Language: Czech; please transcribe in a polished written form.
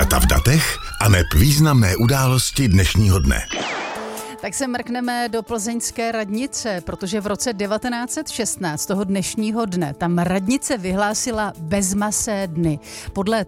Data v datech aneb významné události dnešního dne. Tak se mrkneme do plzeňské radnice, protože v roce 1916, toho dnešního dne, tam radnice vyhlásila bezmasé dny. Podle